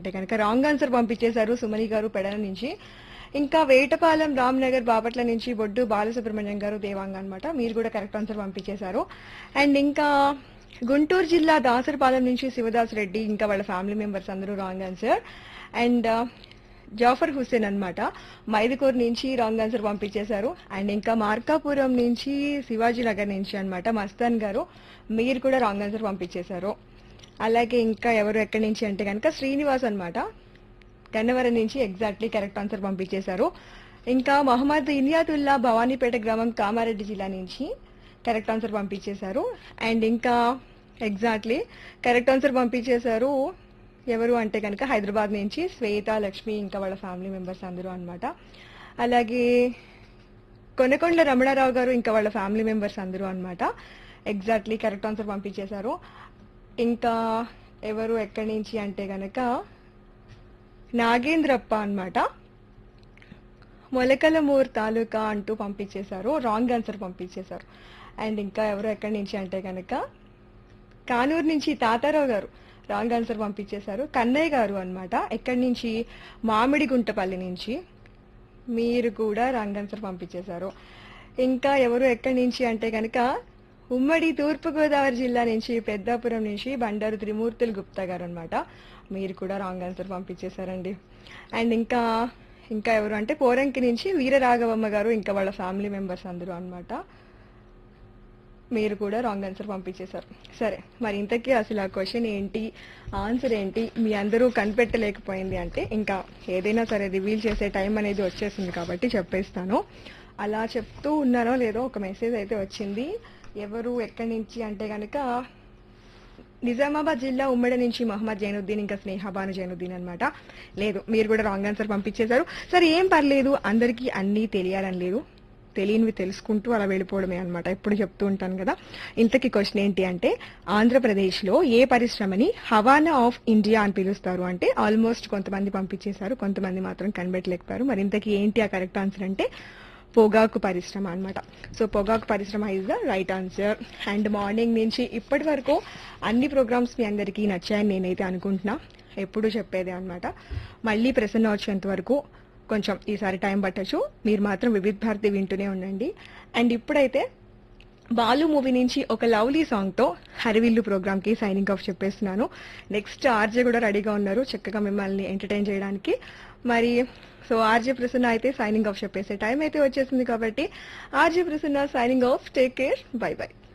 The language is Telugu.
అంటే కనుక రాంగ్ ఆన్సర్ పంపించేశారు సుమని గారు పెడన నుంచి. ఇంకా వేటపాలెం రామ్నగర్ బాపట్ల నుంచి బొడ్డు బాలసుబ్రహ్మణ్యం గారు దేవాంగ అనమాట, మీరు కూడా కరెక్ట్ ఆన్సర్ పంపించేశారు. అండ్ ఇంకా గుంటూరు జిల్లా దాసరపాలెం నుంచి శివదాస్ రెడ్డి ఇంకా వాళ్ళ ఫ్యామిలీ మెంబర్స్ అందరూ wrong answer. And Jafar Hussain అన్నమాట మైదుకూరు నుంచి రాంగ్ ఆన్సర్ పంపించేశారు. అండ్ ఇంకా మార్కాపురం నుంచి శివాజీ నగర్ నుంచి అన్నమాట మస్తాన్ గారు, మీరు కూడా రాంగ్ ఆన్సర్ పంపించేశారు. అలాగే ఇంకా ఎవరు ఎక్కడి నుంచి అంటే కనుక శ్రీనివాస్ అన్నమాట గన్నవరం నుంచి ఎగ్జాక్ట్లీ కరెక్ట్ ఆన్సర్ పంపించేశారు. ఇంకా మహమ్మద్ ఇనియాతుల్లా భవానీపేట గ్రామం కామారెడ్డి జిల్లా నుంచి కరెక్ట్ ఆన్సర్ పంపించేశారు. అండ్ ఇంకా ఎగ్జాక్ట్లీ కరెక్ట్ ఆన్సర్ పంపించేశారు ఎవరు అంటే కనుక హైదరాబాద్ నుంచి శ్వేత లక్ష్మి ఇంకా వాళ్ళ ఫ్యామిలీ మెంబర్స్ అందరూ అన్నమాట. అలాగే కొనకొండల రమణారావు గారు ఇంకా వాళ్ళ ఫ్యామిలీ మెంబర్స్ అందరూ అన్నమాట ఎగ్జాక్ట్లీ కరెక్ట్ ఆన్సర్ పంపించేశారు. ఇంకా ఎవరు ఎక్కడి నుంచి అంటే గనక నాగేంద్రప్ప అన్నమాట మొలకలమూరు తాలూకా అంటూ పంపించేశారు, రాంగ్ ఆన్సర్ పంపించేశారు. అండ్ ఇంకా ఎవరు ఎక్కడి నుంచి అంటే కనుక కానూరు నుంచి తాతారావు గారు రాంగ్ ఆన్సర్ పంపించేశారు. కన్నయ్య గారు అన్నమాట ఎక్కడి నుంచి మామిడి గుంటపల్లి నుంచి, మీరు కూడా రాంగ్ ఆన్సర్ పంపించేశారు. ఇంకా ఎవరు ఎక్కడి నుంచి అంటే కనుక ఉమ్మడి తూర్పుగోదావరి జిల్లా నుంచి పెద్దాపురం నుంచి బండారు త్రిమూర్తులు గుప్తా గారు అన్నమాట, మీరు కూడా రాంగ్ ఆన్సర్ పంపించేశారండి. అండ్ ఇంకా ఇంకా ఎవరు అంటే పోరంకి నుంచి వీరరాఘవమ్మ గారు ఇంకా వాళ్ళ ఫ్యామిలీ మెంబర్స్ అందరూ అన్నమాట, మీరు కూడా రాంగ్ ఆన్సర్ పంపించేశారు. సరే మరి ఇంతకీ అసలు ఆ క్వశ్చన్ ఏంటి, ఆన్సర్ ఏంటి మీ అందరూ కనిపెట్టలేకపోయింది అంటే ఇంకా ఏదైనా సరే రివీల్ చేసే టైం అనేది వచ్చేసింది కాబట్టి చెప్పేస్తాను. అలా చెప్తూ ఉన్నానో లేదో ఒక మెసేజ్ అయితే వచ్చింది. ఎవరు ఎక్కడి నుంచి అంటే కనుక నిజామాబాద్ జిల్లా ఉమ్మడి నుంచి మహమ్మద్ జైనుద్దీన్ ఇంకా స్నేహబాను జైనుద్దీన్ అనమాట, లేదు మీరు కూడా రాంగ్ ఆన్సర్ పంపించేశారు. సరే ఏం పర్లేదు, అందరికీ అన్నీ తెలియాలని లేదు, తెలియనివి తెలుసుకుంటూ అలా వెళ్ళిపోవడమే అనమాట, ఎప్పుడు చెప్తూ ఉంటాను కదా. ఇంతకీ క్వశ్చన్ ఏంటి అంటే ఆంధ్రప్రదేశ్లో ఏ పరిశ్రమని హవానా ఆఫ్ ఇండియా అని పిలుస్తారు అంటే ఆల్మోస్ట్ కొంతమంది పంపించేశారు, కొంతమంది మాత్రం కనిపెట్టలేకపోయారు. మరి ఇంతకీ ఏంటి ఆ కరెక్ట్ ఆన్సర్ అంటే పొగాకు పరిశ్రమ అన్నమాట. సో పొగాకు పరిశ్రమ is the right answer. And morning నుంచి ఇప్పటి వరకు అన్ని ప్రోగ్రామ్స్ మీ అందరికీ నచ్చాయని నేనైతే అనుకుంటున్నా, ఎప్పుడు చెప్పేదే అనమాట. మళ్ళీ ప్రసన్న వచ్చేంత వరకు కొంచెం ఈసారి టైం పట్టచ్చు, మీరు మాత్రం వివిధ్ భారతి వింటూనే ఉండండి. అండ్ ఇప్పుడైతే బాలు మూవీ నుంచి ఒక లవ్లీ సాంగ్తో హరివిల్లు ప్రోగ్రామ్కి సైనింగ్ ఆఫ్ చెప్పేస్తున్నాను. నెక్స్ట్ ఆర్జే కూడా రెడీగా ఉన్నారు చక్కగా మిమ్మల్ని ఎంటర్టైన్ చేయడానికి. మరి సో ఆర్జే ప్రసన్న అయితే సైనింగ్ ఆఫ్ చెప్పేసే టైం అయితే వచ్చేసింది కాబట్టి RJ Prasanna signing off, take care, by by.